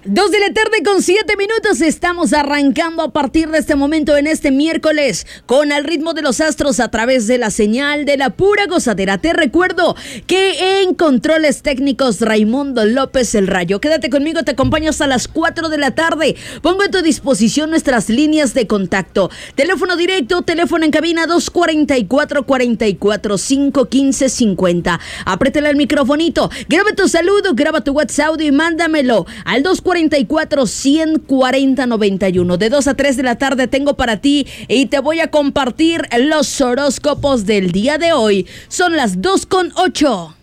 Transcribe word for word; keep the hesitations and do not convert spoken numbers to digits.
Dos de la tarde con siete minutos, estamos arrancando a partir de este momento en este miércoles con Al Ritmo de los Astros a través de la señal de la pura gozadera. Te recuerdo que en controles técnicos Raimundo López el Rayo. Quédate conmigo, te acompaño hasta las cuatro de la tarde. Pongo a tu disposición nuestras líneas de contacto. Teléfono directo, teléfono en cabina dos cuatro cuatro, cuatro cuatro cinco, uno cinco cinco cero. Apriétale el microfonito, graba tu saludo, graba tu WhatsApp audio y mándamelo al dos cuatro cuatro, uno cuatro cero, nueve uno. De dos a tres de la tarde tengo para ti y te voy a compartir los horóscopos del día de hoy. Son las dos con ocho.